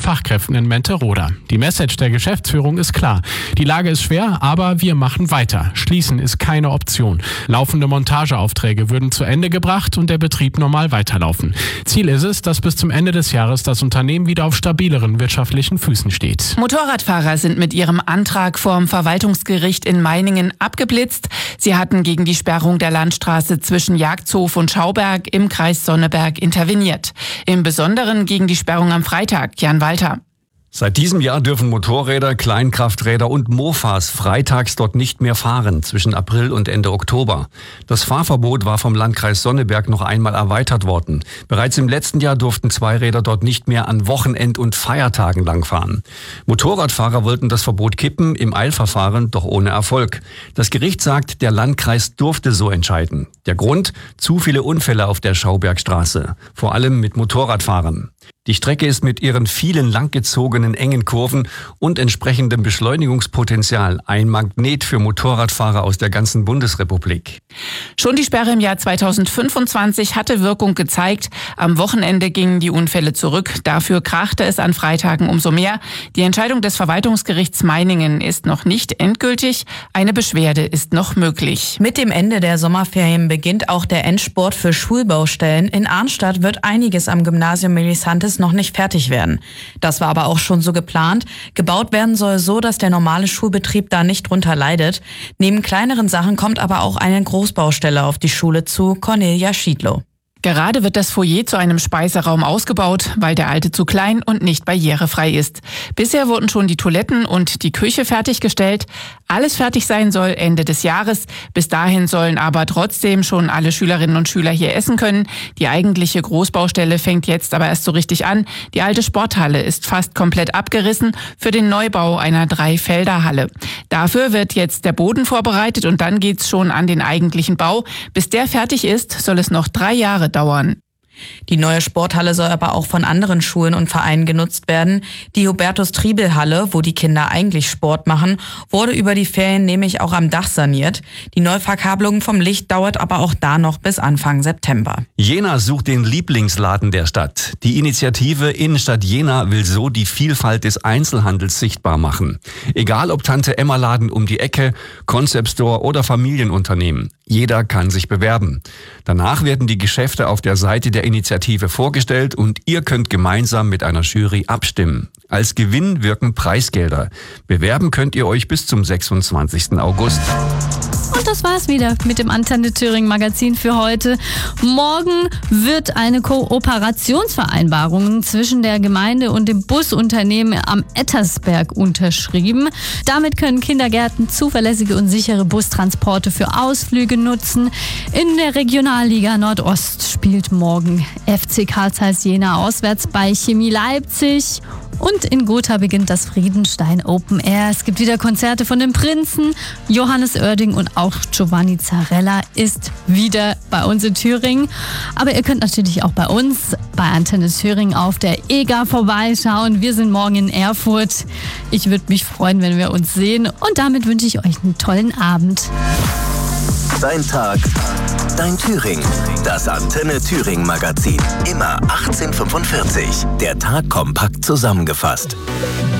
Fachkräften in Menteroda. Die Message der Geschäftsführung ist klar. Die Lage ist schwer, aber wir machen weiter. Schließen ist keine Option. Laufende Montageaufträge würden zu Ende gebracht und der Betrieb normal weiterlaufen. Ziel ist es, dass bis zum Ende des Jahres das Unternehmen wieder auf stabileren wirtschaftlichen Füßen steht. Motorradfahrer sind mit ihrem Antrag vorm Verwaltungsgericht in Meiningen abgeblitzt. Sie hatten gegen die Sperrung der Landstraße zwischen Jagdhof und Schauberg im Kreis Sonneberg interveniert. Im Besonderen gegen die Sperrung am Freitag. Jan Walter. Seit diesem Jahr dürfen Motorräder, Kleinkrafträder und Mofas freitags dort nicht mehr fahren, zwischen April und Ende Oktober. Das Fahrverbot war vom Landkreis Sonneberg noch einmal erweitert worden. Bereits im letzten Jahr durften Zweiräder dort nicht mehr an Wochenend- und Feiertagen langfahren. Motorradfahrer wollten das Verbot kippen, im Eilverfahren doch ohne Erfolg. Das Gericht sagt, der Landkreis durfte so entscheiden. Der Grund? Zu viele Unfälle auf der Schaubergstraße, vor allem mit Motorradfahrern. Die Strecke ist mit ihren vielen langgezogenen engen Kurven und entsprechendem Beschleunigungspotenzial ein Magnet für Motorradfahrer aus der ganzen Bundesrepublik. Schon die Sperre im Jahr 2025 hatte Wirkung gezeigt. Am Wochenende gingen die Unfälle zurück. Dafür krachte es an Freitagen umso mehr. Die Entscheidung des Verwaltungsgerichts Meiningen ist noch nicht endgültig. Eine Beschwerde ist noch möglich. Mit dem Ende der Sommerferien beginnt auch der Endspurt für Schulbaustellen. In Arnstadt wird einiges am Gymnasium Melissantes noch nicht fertig werden. Das war aber auch schon so geplant. Gebaut werden soll so, dass der normale Schulbetrieb da nicht drunter leidet. Neben kleineren Sachen kommt aber auch eine Großbaustelle auf die Schule zu. Cornelia Schiedlow. Gerade wird das Foyer zu einem Speiseraum ausgebaut, weil der alte zu klein und nicht barrierefrei ist. Bisher wurden schon die Toiletten und die Küche fertiggestellt. Alles fertig sein soll Ende des Jahres. Bis dahin sollen aber trotzdem schon alle Schülerinnen und Schüler hier essen können. Die eigentliche Großbaustelle fängt jetzt aber erst so richtig an. Die alte Sporthalle ist fast komplett abgerissen für den Neubau einer 3-Felder-Halle. Dafür wird jetzt der Boden vorbereitet und dann geht's schon an den eigentlichen Bau. Bis der fertig ist, soll es noch 3 Jahre dauern. Die neue Sporthalle soll aber auch von anderen Schulen und Vereinen genutzt werden. Die Hubertus-Triebel-Halle, wo die Kinder eigentlich Sport machen, wurde über die Ferien nämlich auch am Dach saniert. Die Neuverkabelung vom Licht dauert aber auch da noch bis Anfang September. Jena sucht den Lieblingsladen der Stadt. Die Initiative Innenstadt Jena will so die Vielfalt des Einzelhandels sichtbar machen. Egal ob Tante-Emma-Laden um die Ecke, Concept Store oder Familienunternehmen. Jeder kann sich bewerben. Danach werden die Geschäfte auf der Seite der Initiative vorgestellt und ihr könnt gemeinsam mit einer Jury abstimmen. Als Gewinn wirken Preisgelder. Bewerben könnt ihr euch bis zum 26. August. Und das war's wieder mit dem Antenne Thüringen Magazin für heute. Morgen wird eine Kooperationsvereinbarung zwischen der Gemeinde und dem Busunternehmen am Ettersberg unterschrieben. Damit können Kindergärten zuverlässige und sichere Bustransporte für Ausflüge nutzen. In der Regionalliga Nordost spielt morgen FC Carl Zeiss Jena auswärts bei Chemie Leipzig. Und in Gotha beginnt das Friedenstein Open Air. Es gibt wieder Konzerte von den Prinzen. Johannes Oerding und auch Giovanni Zarella ist wieder bei uns in Thüringen. Aber ihr könnt natürlich auch bei uns, bei Antenne Thüringen auf der EGA vorbeischauen. Wir sind morgen in Erfurt. Ich würde mich freuen, wenn wir uns sehen. Und damit wünsche ich euch einen tollen Abend. Dein Tag, dein Thüringen. Das Antenne Thüringen Magazin. Immer 18:45. Der Tag kompakt zusammengefasst.